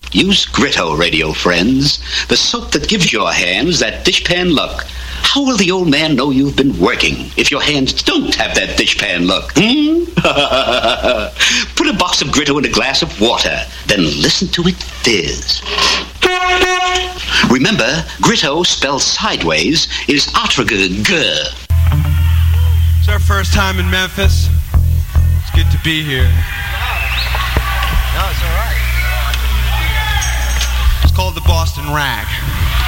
Use Gritto, radio friends. The soap that gives your hands that dishpan look. How will the old man know you've been working if your hands don't have that dishpan look? Put a box of Gritto in a glass of water, then listen to it fizz. Remember, Gritto spelled sideways is Atraga-G. It's our first time in Memphis. It's good to be here. No, it's all right. It's called the Boston Rag.